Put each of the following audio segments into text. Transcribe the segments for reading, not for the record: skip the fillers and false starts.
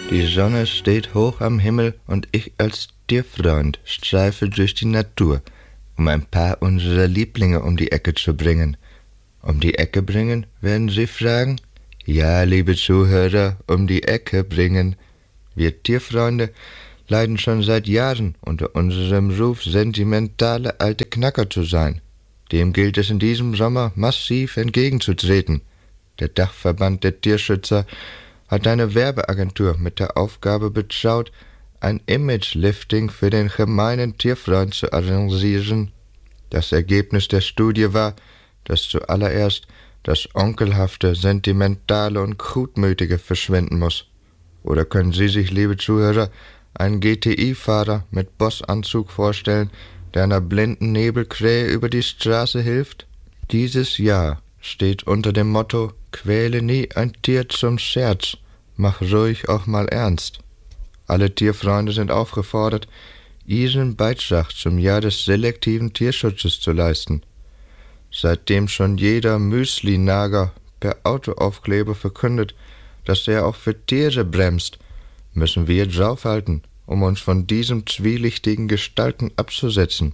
Die Sonne steht hoch am Himmel und ich als Tierfreund streife durch die Natur, um ein paar unserer Lieblinge um die Ecke zu bringen. Um die Ecke bringen, werden Sie fragen? Ja, liebe Zuhörer, um die Ecke bringen. Wir Tierfreunde leiden schon seit Jahren unter unserem Ruf, sentimentale alte Knacker zu sein. Dem gilt es in diesem Sommer massiv entgegenzutreten. Der Dachverband der Tierschützer hat eine Werbeagentur mit der Aufgabe betraut, ein Image-Lifting für den gemeinen Tierfreund zu arrangieren. Das Ergebnis der Studie war, dass zuallererst das Onkelhafte, Sentimentale und Gutmütige verschwinden muss. Oder können Sie sich, liebe Zuhörer, einen GTI-Fahrer mit Bossanzug vorstellen, der einer blinden Nebelkrähe über die Straße hilft? Dieses Jahr steht unter dem Motto »Quäle nie ein Tier zum Scherz, mach ruhig auch mal ernst«. Alle Tierfreunde sind aufgefordert, ihren Beitrag zum Jahr des selektiven Tierschutzes zu leisten. Seitdem schon jeder Müsli-Nager per Autoaufkleber verkündet, dass er auch für Tiere bremst, müssen wir draufhalten, um uns von diesem zwielichtigen Gestalten abzusetzen.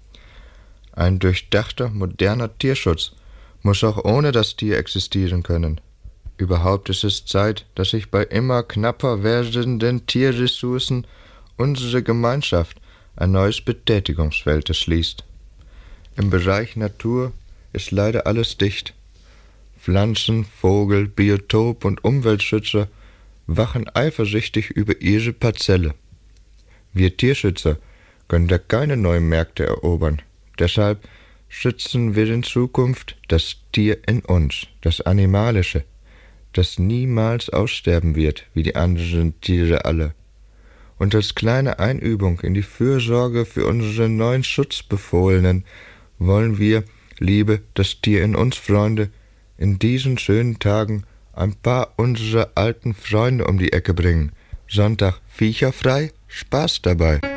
Ein durchdachter, moderner Tierschutz muss auch ohne das Tier existieren können. Überhaupt ist es Zeit, dass sich bei immer knapper werdenden Tierressourcen unsere Gemeinschaft ein neues Betätigungsfeld erschließt. Im Bereich Natur ist leider alles dicht. Pflanzen-, Vogel-, Biotop- und Umweltschützer wachen eifersüchtig über ihre Parzelle. Wir Tierschützer können da keine neuen Märkte erobern. Deshalb schützen wir in Zukunft das Tier in uns, das Animalische, das niemals aussterben wird, wie die anderen Tiere alle. Und als kleine Einübung in die Fürsorge für unsere neuen Schutzbefohlenen wollen wir, liebe das Tier in uns Freunde, in diesen schönen Tagen ein paar unserer alten Freunde um die Ecke bringen. Sonntag viecherfrei, Spaß dabei!